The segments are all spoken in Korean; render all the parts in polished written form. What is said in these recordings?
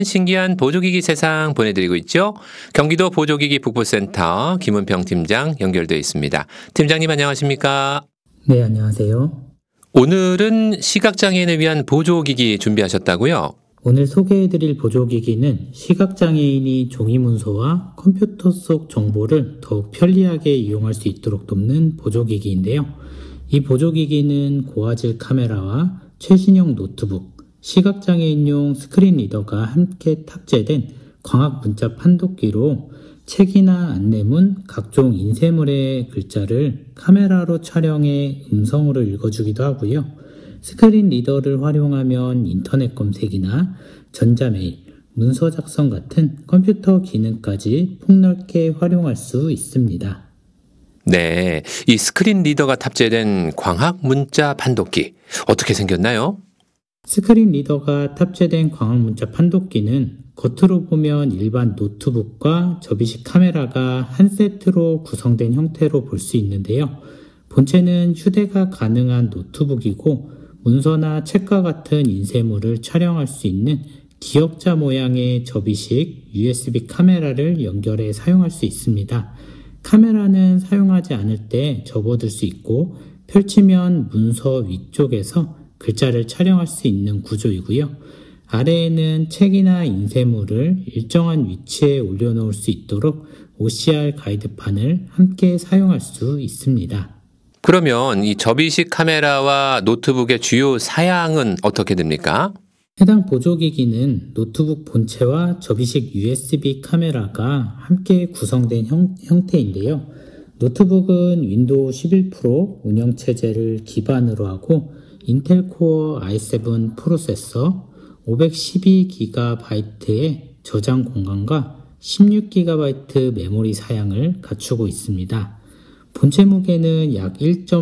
신기한 보조기기 세상 보내드리고 있죠. 경기도 보조기기 북부센터 김은평 팀장 연결되어 있습니다. 팀장님 안녕하십니까? 네, 안녕하세요. 오늘은 시각장애인을 위한 보조기기 준비하셨다고요? 오늘 소개해드릴 보조기기는 시각장애인이 종이문서와 컴퓨터 속 정보를 더욱 편리하게 이용할 수 있도록 돕는 보조기기인데요. 이 보조기기는 고화질 카메라와 최신형 노트북, 시각장애인용 스크린 리더가 함께 탑재된 광학 문자 판독기로 책이나 안내문, 각종 인쇄물의 글자를 카메라로 촬영해 음성으로 읽어주기도 하고요. 스크린 리더를 활용하면 인터넷 검색이나 전자메일, 문서 작성 같은 컴퓨터 기능까지 폭넓게 활용할 수 있습니다. 네, 이 스크린 리더가 탑재된 광학 문자 판독기 어떻게 생겼나요? 스크린 리더가 탑재된 광학 문자 판독기는 겉으로 보면 일반 노트북과 접이식 카메라가 한 세트로 구성된 형태로 볼 수 있는데요. 본체는 휴대가 가능한 노트북이고 문서나 책과 같은 인쇄물을 촬영할 수 있는 기역자 모양의 접이식 USB 카메라를 연결해 사용할 수 있습니다. 카메라는 사용하지 않을 때 접어둘 수 있고 펼치면 문서 위쪽에서 글자를 촬영할 수 있는 구조이고요. 아래에는 책이나 인쇄물을 일정한 위치에 올려놓을 수 있도록 OCR 가이드판을 함께 사용할 수 있습니다. 그러면 이 접이식 카메라와 노트북의 주요 사양은 어떻게 됩니까? 해당 보조기기는 노트북 본체와 접이식 USB 카메라가 함께 구성된 형태인데요. 노트북은 윈도우 11 프로 운영체제를 기반으로 하고 인텔 코어 i7 프로세서, 512GB의 저장 공간과 16GB 메모리 사양을 갖추고 있습니다. 본체 무게는 약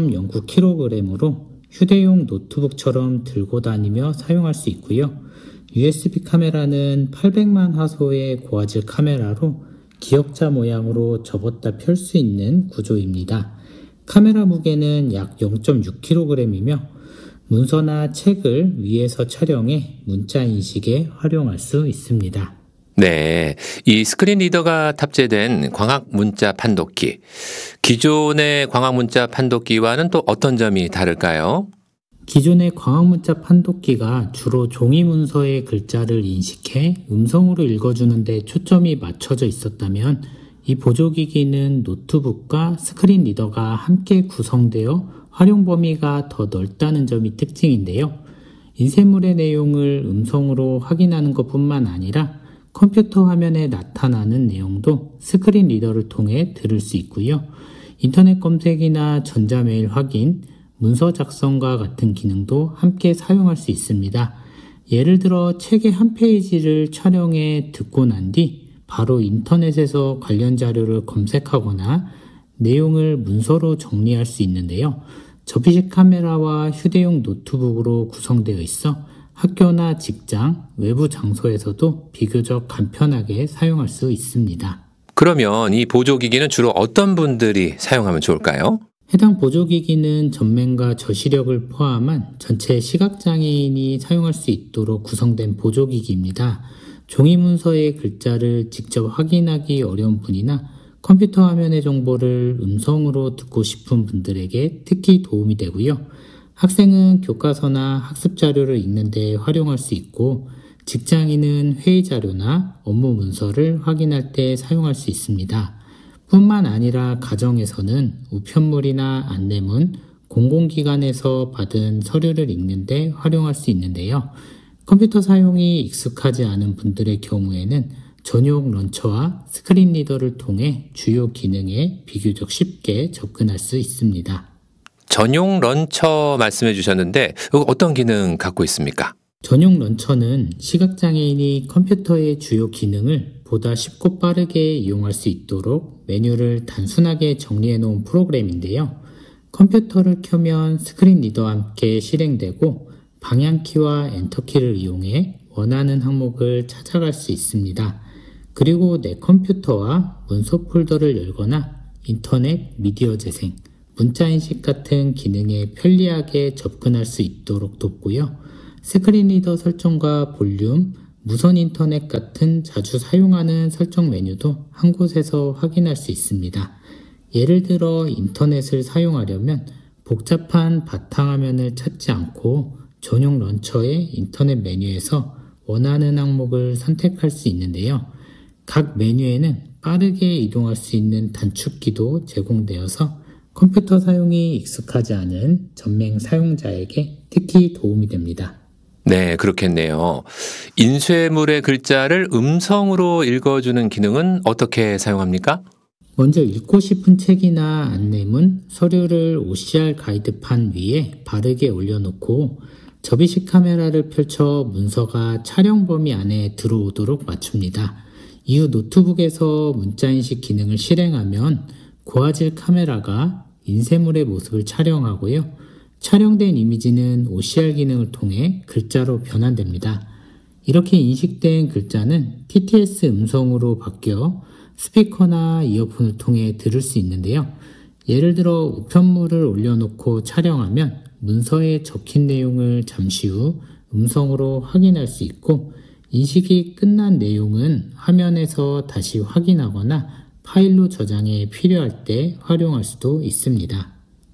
1.09kg으로 휴대용 노트북처럼 들고 다니며 사용할 수 있고요. USB 카메라는 800만 화소의 고화질 카메라로 기역자 모양으로 접었다 펼 수 있는 구조입니다. 카메라 무게는 약 0.6kg이며 문서나 책을 위에서 촬영해 문자 인식에 활용할 수 있습니다. 네, 이 스크린 리더가 탑재된 광학 문자 판독기. 기존의 광학 문자 판독기와는 또 어떤 점이 다를까요? 기존의 광학 문자 판독기가 주로 종이 문서의 글자를 인식해 음성으로 읽어주는 데 초점이 맞춰져 있었다면 이 보조기기는 노트북과 스크린 리더가 함께 구성되어 활용 범위가 더 넓다는 점이 특징인데요. 인쇄물의 내용을 음성으로 확인하는 것뿐만 아니라 컴퓨터 화면에 나타나는 내용도 스크린 리더를 통해 들을 수 있고요. 인터넷 검색이나 전자메일 확인, 문서 작성과 같은 기능도 함께 사용할 수 있습니다. 예를 들어 책의 한 페이지를 촬영해 듣고 난 뒤 바로 인터넷에서 관련 자료를 검색하거나 내용을 문서로 정리할 수 있는데요. 접이식 카메라와 휴대용 노트북으로 구성되어 있어 학교나 직장, 외부 장소에서도 비교적 간편하게 사용할 수 있습니다. 그러면 이 보조기기는 주로 어떤 분들이 사용하면 좋을까요? 해당 보조기기는 전면과 저시력을 포함한 전체 시각장애인이 사용할 수 있도록 구성된 보조기기입니다. 종이 문서의 글자를 직접 확인하기 어려운 분이나 컴퓨터 화면의 정보를 음성으로 듣고 싶은 분들에게 특히 도움이 되고요. 학생은 교과서나 학습 자료를 읽는 데 활용할 수 있고 직장인은 회의 자료나 업무 문서를 확인할 때 사용할 수 있습니다. 뿐만 아니라 가정에서는 우편물이나 안내문, 공공기관에서 받은 서류를 읽는 데 활용할 수 있는데요. 컴퓨터 사용이 익숙하지 않은 분들의 경우에는 전용 런처와 스크린 리더를 통해 주요 기능에 비교적 쉽게 접근할 수 있습니다. 전용 런처 말씀해 주셨는데 어떤 기능 갖고 있습니까? 전용 런처는 시각장애인이 컴퓨터의 주요 기능을 보다 쉽고 빠르게 이용할 수 있도록 메뉴를 단순하게 정리해 놓은 프로그램인데요. 컴퓨터를 켜면 스크린 리더와 함께 실행되고 방향키와 엔터키를 이용해 원하는 항목을 찾아갈 수 있습니다. 그리고 내 컴퓨터와 문서 폴더를 열거나 인터넷, 미디어 재생, 문자 인식 같은 기능에 편리하게 접근할 수 있도록 돕고요. 스크린 리더 설정과 볼륨, 무선 인터넷 같은 자주 사용하는 설정 메뉴도 한 곳에서 확인할 수 있습니다. 예를 들어 인터넷을 사용하려면 복잡한 바탕화면을 찾지 않고 전용 런처의 인터넷 메뉴에서 원하는 항목을 선택할 수 있는데요. 각 메뉴에는 빠르게 이동할 수 있는 단축키도 제공되어서 컴퓨터 사용이 익숙하지 않은 전맹 사용자에게 특히 도움이 됩니다. 네, 그렇겠네요. 인쇄물의 글자를 음성으로 읽어주는 기능은 어떻게 사용합니까? 먼저 읽고 싶은 책이나 안내문, 서류를 OCR 가이드판 위에 바르게 올려놓고 접이식 카메라를 펼쳐 문서가 촬영 범위 안에 들어오도록 맞춥니다. 이후 노트북에서 문자인식 기능을 실행하면 고화질 카메라가 인쇄물의 모습을 촬영하고요. 촬영된 이미지는 OCR 기능을 통해 글자로 변환됩니다. 이렇게 인식된 글자는 TTS 음성으로 바뀌어 스피커나 이어폰을 통해 들을 수 있는데요. 예를 들어 우편물을 올려놓고 촬영하면 문서에 적힌 내용을 잠시 후 음성으로 확인할 수 있고 인식이 끝난 내용은 화면에서 다시 확인하거나 파일로 저장해 필요할 때 활용할 수도 있습니다.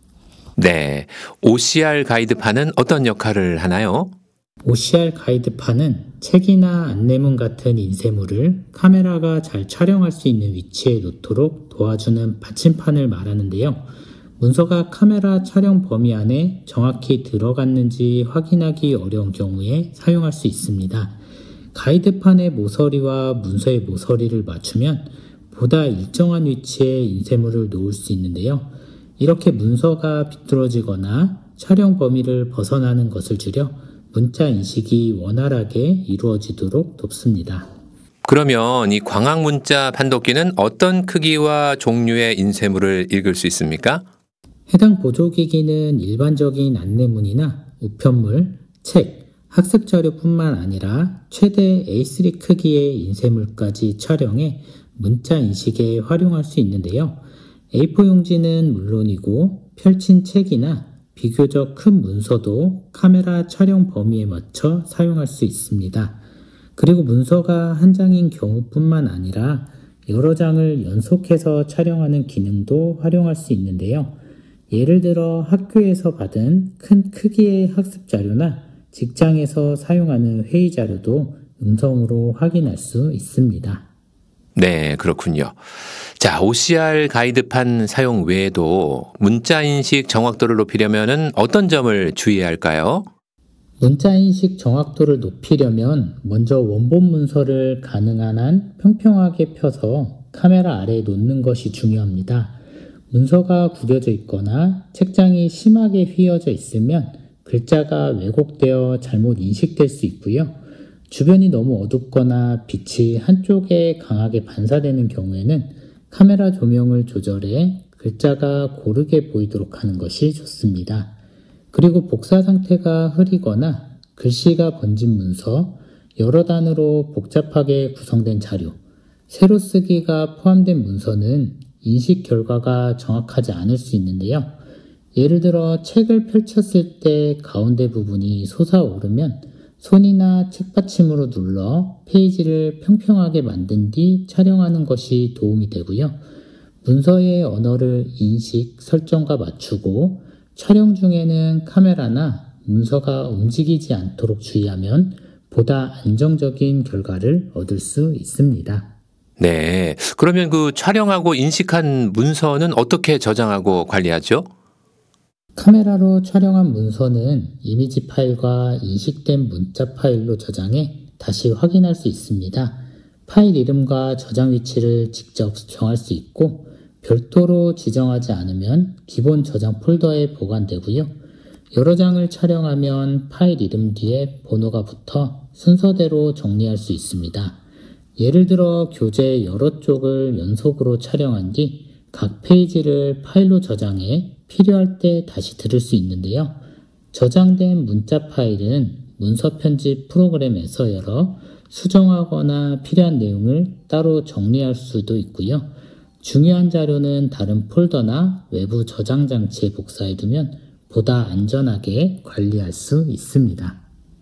네, OCR 가이드판은 어떤 역할을 하나요? OCR 가이드판은 책이나 안내문 같은 인쇄물을 카메라가 잘 촬영할 수 있는 위치에 놓도록 도와주는 받침판을 말하는데요. 문서가 카메라 촬영 범위 안에 정확히 들어갔는지 확인하기 어려운 경우에 사용할 수 있습니다. 가이드판의 모서리와 문서의 모서리를 맞추면 보다 일정한 위치에 인쇄물을 놓을 수 있는데요. 이렇게 문서가 비뚤어지거나 촬영 범위를 벗어나는 것을 줄여 문자 인식이 원활하게 이루어지도록 돕습니다. 그러면 이 광학 문자 판독기는 어떤 크기와 종류의 인쇄물을 읽을 수 있습니까? 해당 보조기기는 일반적인 안내문이나 우편물, 책, 학습 자료뿐만 아니라 최대 A3 크기의 인쇄물까지 촬영해 문자 인식에 활용할 수 있는데요. A4 용지는 물론이고 펼친 책이나 비교적 큰 문서도 카메라 촬영 범위에 맞춰 사용할 수 있습니다. 그리고 문서가 한 장인 경우뿐만 아니라 여러 장을 연속해서 촬영하는 기능도 활용할 수 있는데요. 예를 들어 학교에서 받은 큰 크기의 학습 자료나 직장에서 사용하는 회의 자료도 음성으로 확인할 수 있습니다. 네, 그렇군요. 자, OCR 가이드판 사용 외에도 문자 인식 정확도를 높이려면 어떤 점을 주의해야 할까요? 문자 인식 정확도를 높이려면 먼저 원본 문서를 가능한 한 평평하게 펴서 카메라 아래에 놓는 것이 중요합니다. 문서가 구겨져 있거나 책장이 심하게 휘어져 있으면 글자가 왜곡되어 잘못 인식될 수 있고요. 주변이 너무 어둡거나 빛이 한쪽에 강하게 반사되는 경우에는 카메라 조명을 조절해 글자가 고르게 보이도록 하는 것이 좋습니다. 그리고 복사 상태가 흐리거나 글씨가 번진 문서, 여러 단으로 복잡하게 구성된 자료, 세로 쓰기가 포함된 문서는 인식 결과가 정확하지 않을 수 있는데요. 예를 들어 책을 펼쳤을 때 가운데 부분이 솟아오르면 손이나 책받침으로 눌러 페이지를 평평하게 만든 뒤 촬영하는 것이 도움이 되고요. 문서의 언어를 인식, 설정과 맞추고 촬영 중에는 카메라나 문서가 움직이지 않도록 주의하면 보다 안정적인 결과를 얻을 수 있습니다. 네, 그러면 그 촬영하고 인식한 문서는 어떻게 저장하고 관리하죠? 카메라로 촬영한 문서는 이미지 파일과 인식된 문자 파일로 저장해 다시 확인할 수 있습니다. 파일 이름과 저장 위치를 직접 정할 수 있고 별도로 지정하지 않으면 기본 저장 폴더에 보관되고요. 여러 장을 촬영하면 파일 이름 뒤에 번호가 붙어 순서대로 정리할 수 있습니다. 예를 들어 교재 여러 쪽을 연속으로 촬영한 뒤 각 페이지를 파일로 저장해 필요할 때 다시 들을 수 있는데요. 저장된 문자 파일은 문서 편집 프로그램에서 열어 수정하거나 필요한 내용을 따로 정리할 수도 있고요. 중요한 자료는 다른 폴더나 외부 저장 장치에 복사해두면 보다 안전하게 관리할 수 있습니다.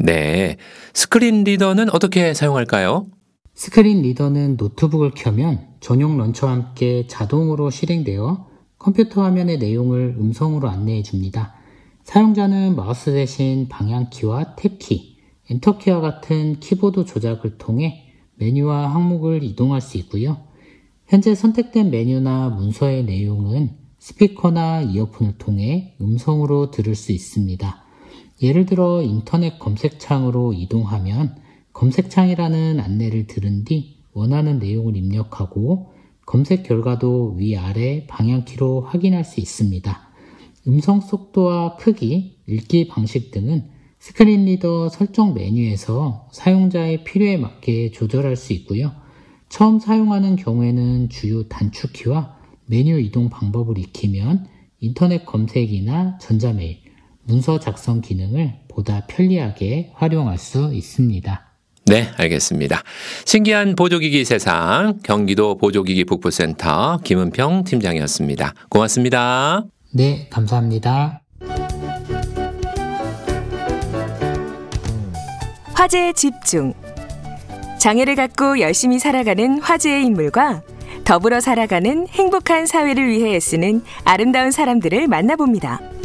네. 스크린 리더는 어떻게 사용할까요? 스크린 리더는 노트북을 켜면 전용 런처와 함께 자동으로 실행되어 컴퓨터 화면의 내용을 음성으로 안내해 줍니다. 사용자는 마우스 대신 방향키와 탭키, 엔터키와 같은 키보드 조작을 통해 메뉴와 항목을 이동할 수 있고요. 현재 선택된 메뉴나 문서의 내용은 스피커나 이어폰을 통해 음성으로 들을 수 있습니다. 예를 들어 인터넷 검색창으로 이동하면 검색창이라는 안내를 들은 뒤 원하는 내용을 입력하고 검색 결과도 위아래 방향키로 확인할 수 있습니다. 음성 속도와 크기, 읽기 방식 등은 스크린 리더 설정 메뉴에서 사용자의 필요에 맞게 조절할 수 있고요. 처음 사용하는 경우에는 주요 단축키와 메뉴 이동 방법을 익히면 인터넷 검색이나 전자메일, 문서 작성 기능을 보다 편리하게 활용할 수 있습니다. 네, 알겠습니다. 신기한 보조기기 세상 경기도 보조기기 북부센터 김은평 팀장이었습니다. 고맙습니다. 네, 감사합니다. 화제에 집중. 장애를 갖고 열심히 살아가는 화제의 인물과 더불어 살아가는 행복한 사회를 위해 애쓰는 아름다운 사람들을 만나봅니다.